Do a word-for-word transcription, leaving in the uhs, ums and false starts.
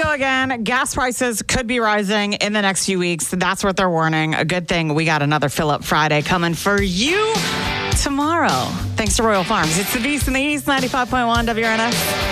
go again. Gas prices could be rising in the next few weeks. That's what they're warning. A good thing we got another Fill Up Friday coming for you tomorrow. Thanks to Royal Farms. It's the Beast in the East, ninety-five point one W R N S.